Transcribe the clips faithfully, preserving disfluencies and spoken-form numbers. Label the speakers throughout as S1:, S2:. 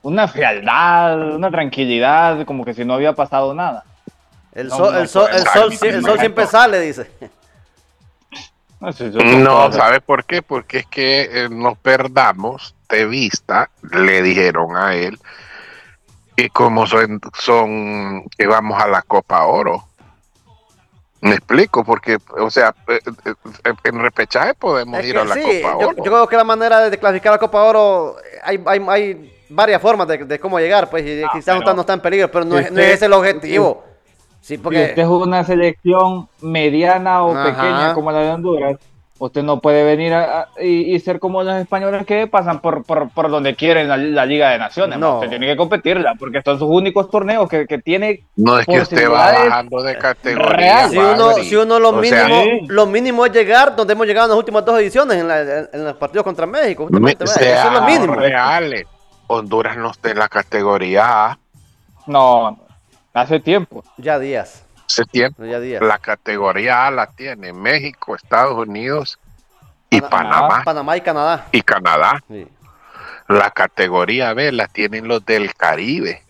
S1: una frialdad, una tranquilidad, como que si no había pasado nada.
S2: El
S1: No,
S2: sol,
S1: no
S2: el sol,
S1: puede
S2: el
S1: ser.
S2: sol,
S3: Exacto.
S2: sie- el
S1: Me
S2: sol siempre
S1: encantó.
S2: sale, dice.
S1: No sé, eso no
S3: No,
S1: puede ser.
S3: ¿sabe por qué? Porque es que eh, no perdamos de vista, le dijeron a él, que como son, son que vamos a la Copa Oro. Me explico, porque, o sea, eh, eh, eh, en repechaje podemos
S2: Es
S3: ir a
S2: que
S3: la
S2: sí,
S3: Copa
S2: yo, yo
S3: Oro.
S2: creo que la manera de clasificar la Copa Oro, hay, hay, hay varias formas de, de cómo llegar, pues, y
S1: Ah,
S2: quizás no está, no
S1: pero
S2: está en peligro, pero no
S1: si
S2: es, no es
S1: usted,
S2: ese el
S1: si,
S2: objetivo. Sí,
S1: si usted
S2: porque,
S1: es una selección mediana o pequeña
S2: ajá,
S1: como la de Honduras, usted no puede venir a- a- y, y ser como los españoles que pasan por, por, por donde quieren la, la Liga de Naciones. Ma. Usted
S2: no.
S1: tiene que competirla porque son sus únicos torneos que, que tiene
S3: No es que usted va
S1: posibilidades
S3: bajando de categoría,
S1: reales.
S2: Si uno, si
S3: Fabri.
S2: uno lo
S3: O sea,
S2: mínimo,
S1: Sí.
S2: lo mínimo es llegar donde hemos llegado en las últimas dos ediciones, en, la, en, en los partidos contra México,
S3: me-
S2: justamente, ¿verdad? Eso es lo
S3: seamos
S2: mínimo.
S1: Correcto.
S3: reales. Honduras no está en la categoría A
S1: No, hace tiempo.
S2: Ya días,
S3: hace tiempo.
S2: ya días.
S3: La categoría A la tiene México, Estados Unidos y
S2: Pana-
S1: Canadá.
S3: Panamá
S2: Panamá y Canadá.
S3: y Canadá.
S2: Sí.
S3: La categoría B la tienen los del Caribe.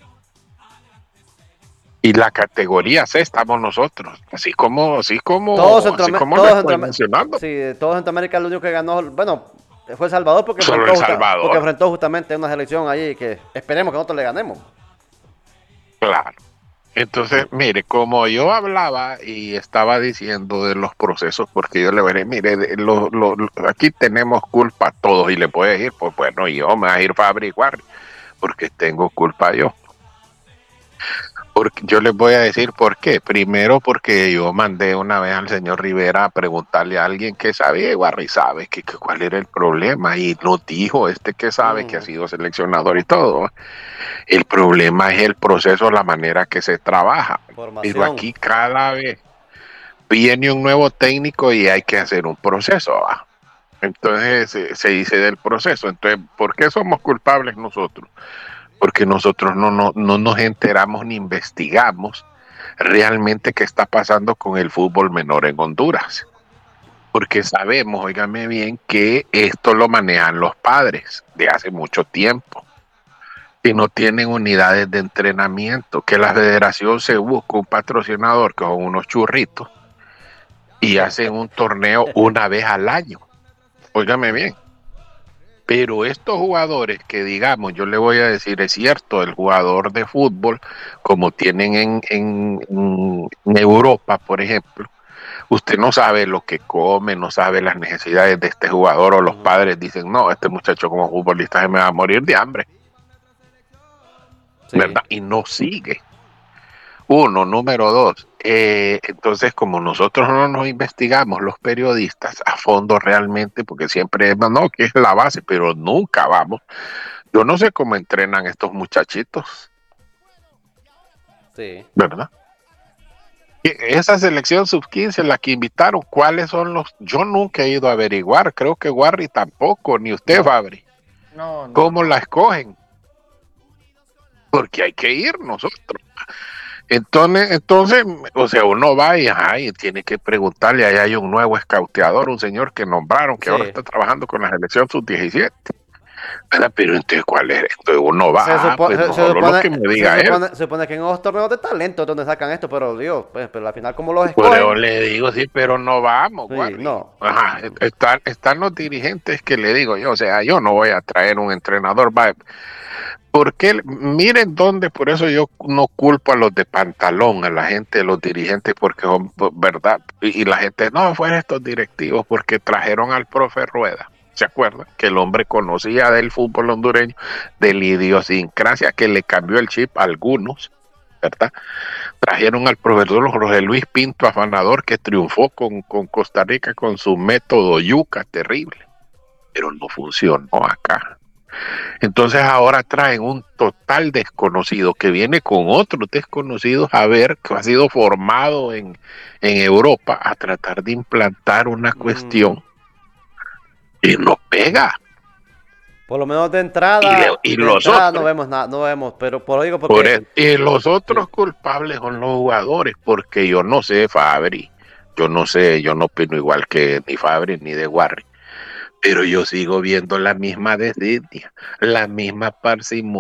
S3: Y la categoría C estamos nosotros. Así como, así
S2: Todo,
S3: como, así
S2: Centroamérica,
S3: como lo
S2: todo,
S3: estoy
S2: Centroamérica,
S3: mencionando.
S2: sí, todo Centroamérica el único que ganó, bueno, fue El Salvador porque
S3: Solo
S2: enfrentó,
S3: El
S2: justa- porque
S3: Salvador.
S2: enfrentó justamente una selección ahí que esperemos que nosotros le ganemos.
S3: Claro. Entonces,
S2: Sí.
S3: mire, como yo hablaba y estaba diciendo de los procesos, porque yo le veré, mire, de- lo- lo- lo- aquí tenemos culpa todos y le puede ir, pues bueno, yo me voy a ir para averiguar, porque tengo culpa yo. Porque yo les voy a decir por qué. Primero, porque yo mandé una vez al señor Rivera a preguntarle a alguien que sabía, y Guarri sabe que, que cuál era el problema, y nos dijo este que sabe que ha
S2: Mm,
S3: sido seleccionador y todo. El problema es el proceso, la manera que se trabaja. Pero
S2: formación.
S3: aquí cada vez viene un nuevo técnico y hay que hacer un proceso. ¿Va? Entonces se, se dice del proceso. Entonces, ¿por qué somos culpables nosotros? Porque nosotros no, no, no nos enteramos ni investigamos realmente qué está pasando con el fútbol menor en Honduras. Porque sabemos, óigame bien, que esto lo manejan los padres de hace mucho tiempo y no tienen unidades de entrenamiento, que la federación se busca un patrocinador que son unos churritos y hacen un torneo una vez al año. Óigame bien. Pero estos jugadores que digamos, yo le voy a decir, es cierto, el jugador de fútbol, como tienen en, en, en Europa, por ejemplo, usted no sabe lo que come, no sabe las necesidades de este jugador, o los
S2: Ujú.
S3: padres dicen, no, este muchacho como futbolista se me va a morir de hambre,
S2: Sí.
S3: ¿verdad? Y no sigue. Uno, número dos, eh, entonces como nosotros no nos investigamos los periodistas a fondo realmente, porque siempre, no, que es la base, pero nunca vamos. Yo no sé cómo entrenan estos muchachitos,
S2: Sí.
S3: ¿verdad? Esa selección sub quince, la que invitaron, ¿cuáles son los? Yo nunca he ido a averiguar, creo que Warri tampoco, ni usted,
S1: No,
S3: Fabri.
S1: no, no,
S3: ¿Cómo
S1: no.
S3: la escogen? Porque hay que ir nosotros. Entonces, entonces, o sea, uno va y, ajá, y tiene que preguntarle, ahí hay un nuevo escauteador, un señor que nombraron, que ahora
S2: Sí.
S3: está trabajando con la selección sub diecisiete. ¿Verdad? Pero entonces, ¿cuál es? Entonces uno va,
S2: Se,
S3: ah,
S2: supo-
S3: pues
S2: se,
S3: no
S2: se
S3: solo lo
S2: supone,
S3: que me
S2: se,
S3: diga él.
S2: supone, se supone que en esos torneos de talento es donde sacan esto, pero Dios, pues, pero al final como los
S3: Por eso
S2: escogen,
S3: le digo, sí, pero no vamos,
S2: sí,
S3: Warri.
S2: no.
S3: Ajá, están, están los dirigentes que le digo yo, o sea, yo no voy a traer un entrenador, va, porque miren dónde, por eso yo no culpo a los de pantalón, a la gente, a los dirigentes, porque son, pues, verdad, y, y la gente, no, fueron estos directivos, porque trajeron al profe Rueda. ¿Se acuerdan? Que el hombre conocía del fútbol hondureño, de la idiosincrasia que le cambió el chip a algunos, ¿verdad? Trajeron al profesor José Luis Pinto Afanador, que triunfó con, con Costa Rica con su método yuca terrible, pero no funcionó acá. Entonces ahora traen un total desconocido que viene con otros desconocidos a ver que ha sido formado en, en Europa a tratar de implantar una
S2: Mm,
S3: cuestión y no pega.
S2: por lo menos de
S3: Y, le,
S2: entrada,
S3: y
S2: de
S3: los
S2: entrada no
S3: otros,
S2: vemos nada, no vemos, pero por lo digo
S3: por
S2: porque
S3: eso, y los
S2: sí,
S3: otros culpables son los jugadores, porque yo no sé, Fabri, yo no sé, yo no opino igual que ni Fabri ni de Warri, pero yo sigo viendo la misma desidia, la misma parsimonia.